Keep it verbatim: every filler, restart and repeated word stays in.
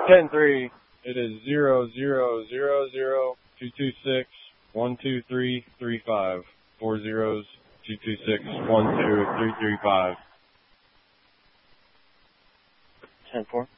ten three. It is zero zero zero zero two two six one two three three five. Four zeros two two six one two three three five. Ten four.